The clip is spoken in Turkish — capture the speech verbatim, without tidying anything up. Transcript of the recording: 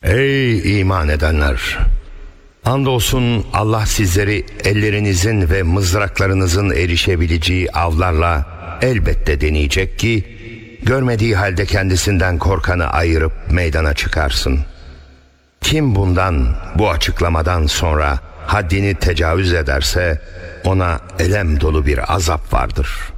Ey iman edenler! Andolsun Allah sizleri ellerinizin ve mızraklarınızın erişebileceği avlarla elbette deneyecek ki, görmediği halde kendisinden korkanı ayırıp meydana çıkarsın. Kim bundan, bu açıklamadan sonra haddini tecavüz ederse, ona elem dolu bir azap vardır.